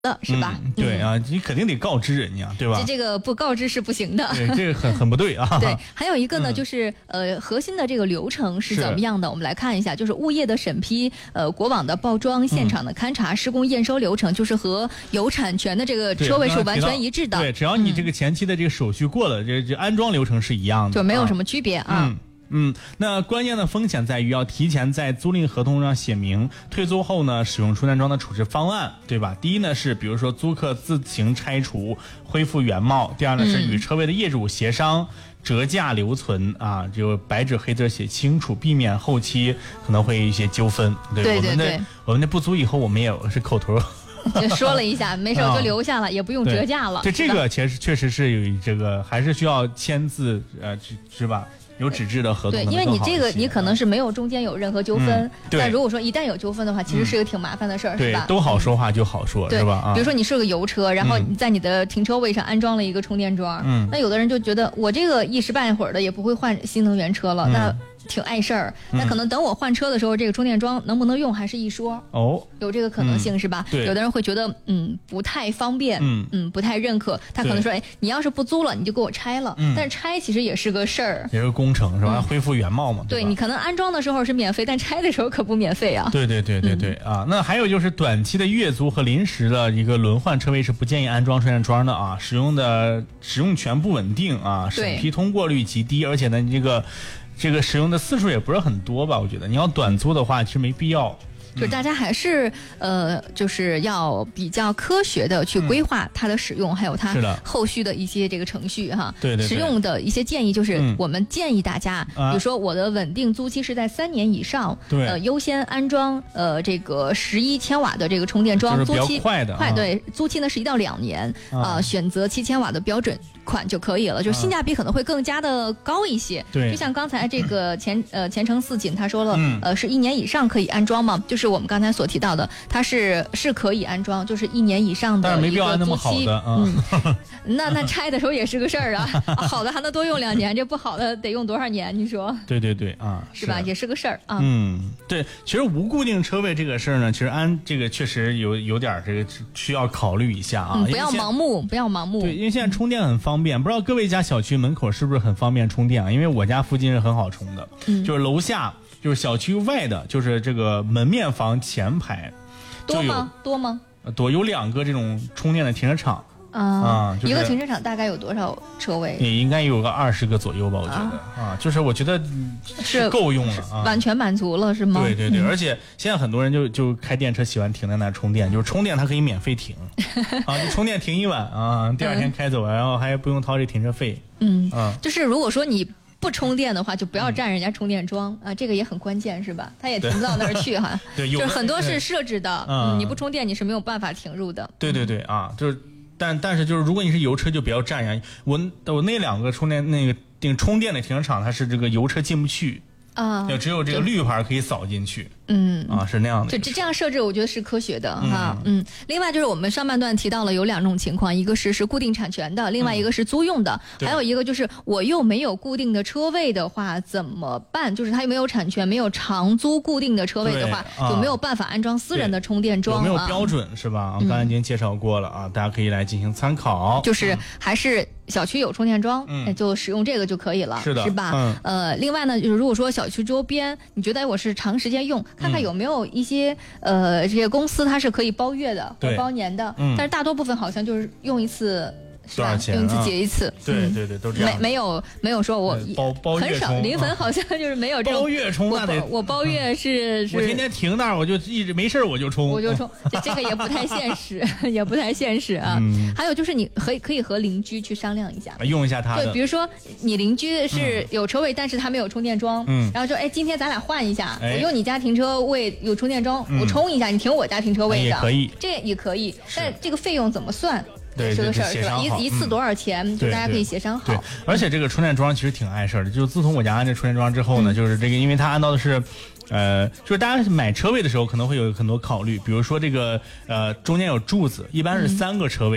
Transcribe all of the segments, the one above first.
的是吧？ 对啊，你肯定得告知人家，对吧？ 这个不告知是不行的。 对，这个很不对啊。 对，还有一个呢，就是核心的这个流程是怎么样的？我们来看一下，就是物业的审批、国网的报装、现场的勘查、施工验收流程，就是和有产权的这个车位是完全一致的。 对，只要你这个前期的这个手续过了，这安装流程是一样的， 就没有什么区别啊。 那关键的风险在于要提前在租赁合同上写明退租后呢使用充电桩的处置方案，对吧？第一呢是比如说租客自行拆除恢复原貌，第二呢是与车位的业主协商折价留存啊，就白纸黑字写清楚，避免后期可能会一些纠纷。 对， 我们的不租以后我们也是口头就说了一下，没事我就留下了，也不用折价了。 对，这个确实是有这个，还是需要签字是吧？有纸质的合同。 对，因为你这个你可能是没有中间有任何纠纷，但如果说一旦有纠纷的话，其实是个挺麻烦的事儿，是吧？ 对，都好说话就好说，是吧？ 比如说你是个油车，然后你在你的停车位上安装了一个充电桩，那有的人就觉得我这个一时半会儿的也不会换新能源车了，那挺碍事儿。那可能等我换车的时候，这个充电桩能不能用还是一说哦，有这个可能性是吧？ 对， 有的人会觉得不太方便，不太认可，他可能说，哎，你要是不租了，你就给我拆了。但是拆其实也是个事儿， 也是工程是吧？恢复原貌嘛。 对，你可能安装的时候是免费，但拆的时候可不免费啊。 对啊。那还有就是短期的月租和临时的一个轮换车位是不建议安装充电桩的啊，使用权不稳定啊，审批通过率极低，而且呢，这个使用的次数也不是很多吧？我觉得你要短租的话，其实没必要。 就是大家还是就是要比较科学的去规划它的使用，还有它后续的一些这个程序哈。 对， 实用的一些建议就是我们建议大家，比如说我的稳定租期是在3年以上，优先安装这个11千瓦的这个充电桩， 租期快的， 对，租期呢是1到2年选择7千瓦的标准款就可以了，就是性价比可能会更加的高一些。 对， 就像刚才这个前程似锦他说了，是1年以上可以安装嘛，就是我们刚才所提到的，它是可以安装，就是1年以上的一个租期。那拆的时候也是个事儿啊，好的还能多用2年，这不好的得用多少年？你说？ 对啊， 是吧？也是个事儿啊。 对，其实无固定车位这个事儿呢，其实这个确实有点这个需要考虑一下啊， 不要盲目。 对，因为现在充电很方便，不知道各位家小区门口是不是很方便充电啊？因为我家附近是很好充的，就是楼下。就是小区外的，就是这个门面房前排， 多吗？ 多，有2个这种充电的停车场一个停车场大概有多少车位？ 也应该有个20个左右吧，我觉得就是我觉得是够用了啊， 完全满足了是吗？ 对，而且现在很多人就开电车喜欢停在那充电，就是充电它可以免费停就充电停1晚啊，第2天开走，然后还不用掏这停车费。 就是如果说你不充电的话，就不要占人家充电桩啊，这个也很关键是吧？它也停不到那儿去哈。 对， 就是很多是设置的，你不充电你是没有办法停入的。 对啊，就是但是就是如果你是油车就不要占呀。我那2个充电充电的停车场，它是这个油车进不去啊，只有这个绿牌可以扫进去。是那样的。 就这样设置，我觉得是科学的哈。另外就是我们上半段提到了有2种情况，一个是固定产权的，另外一个是租用的，还有一个就是我又没有固定的车位的话怎么办？就是它又没有产权，没有长租固定的车位的话，就没有办法安装私人的充电桩。 有没有标准是吧？刚才已经介绍过了啊，大家可以来进行参考。 就是还是小区有充电桩，就使用这个就可以了，是吧？另外呢，就是如果说小区周边你觉得我是长时间用，看看有没有一些这些公司它是可以包月的或包年的，但是大多部分好像就是用一次多少钱？ 用一次结一次。 对，都这样。 没有说我包月充， 很少，临汾好像就是没有这种包月充。 我包月是我天天停那儿，我就一直没事我就充， 这个也不太现实，也不太现实啊。还有就是你可以和邻居去商量一下， 用一下它的。 对，比如说你邻居是有车位，但是他没有充电桩，然后说今天咱俩换一下，我用你家停车位有充电桩，我充一下，你停我家停车位上， 也可以， 这也可以，但这个费用怎么算？ 对， 是个事儿是吧？一次多少钱？就大家可以协商好。 对，而且这个充电桩其实挺碍事儿的。就自从我家安这充电桩之后呢，就是这个，因为它安到的是，就是大家买车位的时候可能会有很多考虑，比如说这个中间有柱子，一般是3个车位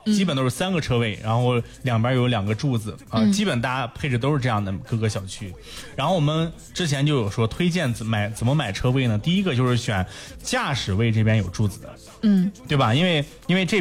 基本都是3个车位，然后两边有2个柱子啊，基本大家配置都是这样的各个小区。然后我们之前就有说推荐怎么买车位呢？第一个就是选驾驶位这边有柱子的，对吧？因为这